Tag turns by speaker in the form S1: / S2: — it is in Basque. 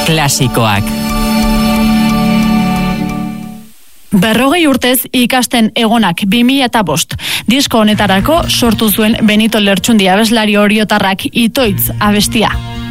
S1: klasikoak.
S2: 40 urtez ikasten egonak 2005. Disko honetarako sortu zuen Benito Lertxundi abeslari oriotarrak Itoitz abestia.